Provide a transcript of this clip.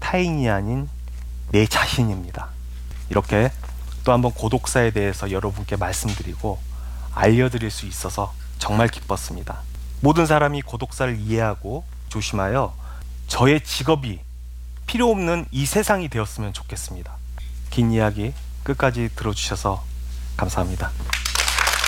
타인이 아닌 내 자신입니다. 이렇게 또 한번 고독사에 대해서 여러분께 말씀드리고 알려드릴 수 있어서 정말 기뻤습니다. 모든 사람이 고독사를 이해하고 조심하여 저의 직업이 필요 없는 이 세상이 되었으면 좋겠습니다. 긴 이야기 끝까지 들어주셔서 감사합니다.